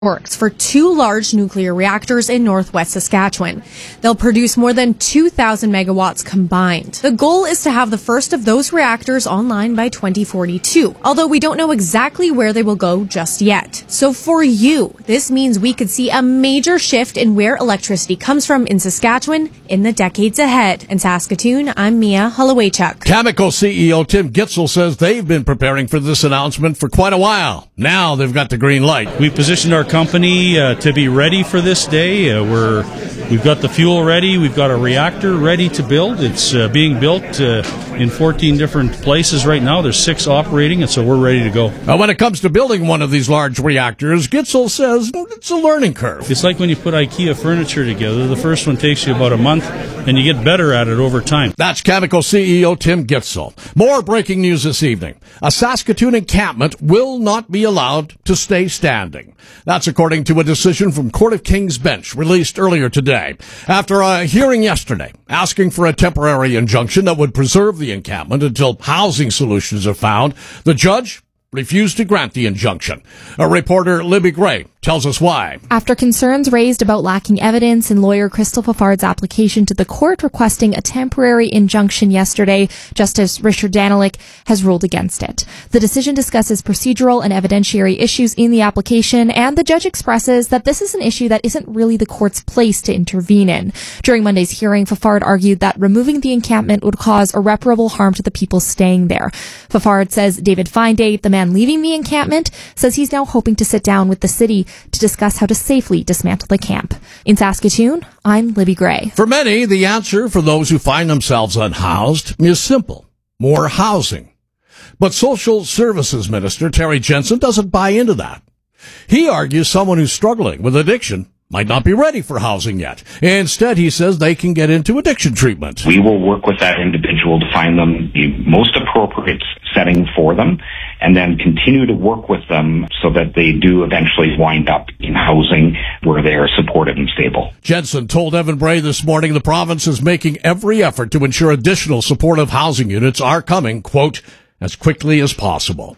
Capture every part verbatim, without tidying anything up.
works for two large nuclear reactors in northwest Saskatchewan. They'll produce more than two thousand megawatts combined. The goal is to have the first of those reactors online by twenty forty-two, although we don't know exactly where they will go just yet. So for you, this means we could see a major shift in where electricity comes from in Saskatchewan in the decades ahead. In Saskatoon, I'm Mia Holowaychuk. Cameco C E O Tim Gitzel says they've been preparing for this announcement for quite a while. Now they've got the green light. We positioned our company uh, to be ready for this day. Uh, we're we've got the fuel ready. We've got a reactor ready to build. It's uh, being built uh, in fourteen different places right now. There's six operating, and so we're ready to go. Uh, when it comes to building one of these large reactors, Gitzel says it's a learning curve. It's like when you put IKEA furniture together. The first one takes you about a month, and you get better at it over time. That's Cameco C E O Tim Gitzel. More breaking news this evening. A Saskatoon encampment will not be allowed to stay standing. That's according to a decision from Court of King's Bench released earlier today. After a hearing yesterday asking for a temporary injunction that would preserve the encampment until housing solutions are found, the judge refused to grant the injunction. A reporter, Libby Gray, tells us why. After concerns raised about lacking evidence in lawyer Crystal Fafard's application to the court requesting a temporary injunction yesterday, Justice Richard Danilic has ruled against it. The decision discusses procedural and evidentiary issues in the application, and the judge expresses that this is an issue that isn't really the court's place to intervene in. During Monday's hearing, Fafard argued that removing the encampment would cause irreparable harm to the people staying there. Fafard says David Findate, the man leaving the encampment, says he's now hoping to sit down with the city to discuss how to safely dismantle the camp. In Saskatoon, I'm Libby Gray. For many, the answer for those who find themselves unhoused is simple: more housing. But Social Services Minister Terry Jensen doesn't buy into that. He argues someone who's struggling with addiction might not be ready for housing yet. Instead, he says they can get into addiction treatment. We will work with that individual to find them the most appropriate setting for them, and then continue to work with them so that they do eventually wind up in housing where they are supported and stable. Jensen told Evan Bray this morning the province is making every effort to ensure additional supportive housing units are coming, quote, as quickly as possible.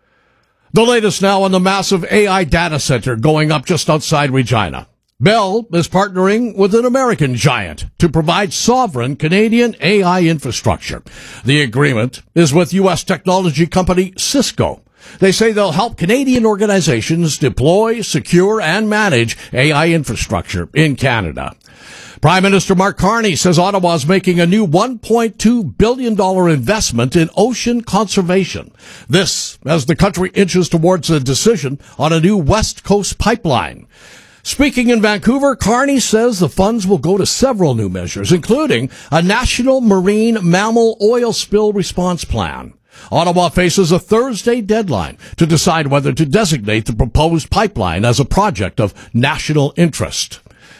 The latest now on the massive A I data center going up just outside Regina. Bell is partnering with an American giant to provide sovereign Canadian A I infrastructure. The agreement is with U S technology company Cisco. They say they'll help Canadian organizations deploy, secure, and manage A I infrastructure in Canada. Prime Minister Mark Carney says Ottawa is making a new one point two billion dollars investment in ocean conservation. This as the country inches towards a decision on a new West Coast pipeline. Speaking in Vancouver, Carney says the funds will go to several new measures, including a national marine mammal oil spill response plan. Ottawa faces a Thursday deadline to decide whether to designate the proposed pipeline as a project of national interest.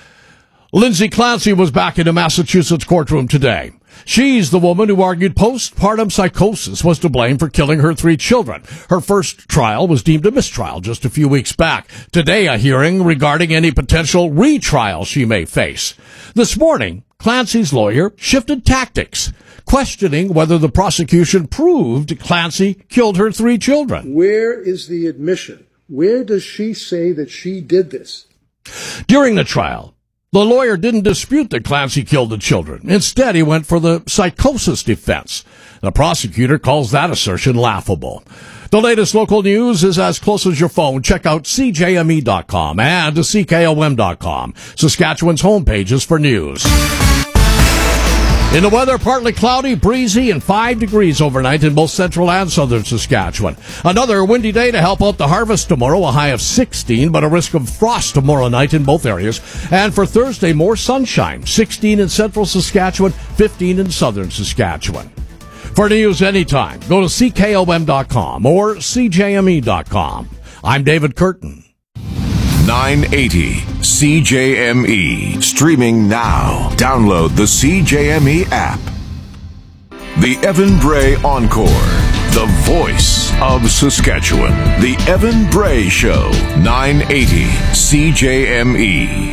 Lindsay Clancy was back in a Massachusetts courtroom today. She's the woman who argued postpartum psychosis was to blame for killing her three children. Her first trial was deemed a mistrial just a few weeks back. Today, a hearing regarding any potential retrial she may face. This morning, Clancy's lawyer shifted tactics, questioning whether the prosecution proved Clancy killed her three children. Where is the admission? Where does she say that she did this? During the trial, the lawyer didn't dispute that Clancy killed the children. Instead, he went for the psychosis defense. The prosecutor calls that assertion laughable. The latest local news is as close as your phone. Check out C J M E dot com and C K O M dot com, Saskatchewan's homepages for news. In the weather, partly cloudy, breezy, and five degrees overnight in both central and southern Saskatchewan. Another windy day to help out the harvest tomorrow, a high of sixteen, but a risk of frost tomorrow night in both areas. And for Thursday, more sunshine, sixteen in central Saskatchewan, fifteen in southern Saskatchewan. For news anytime, go to C K O M dot com or C J M E dot com. I'm David Curtin. nine eighty C J M E. Streaming now. Download the C J M E app. The Evan Bray Encore. The voice of Saskatchewan. The Evan Bray Show. nine eighty C J M E.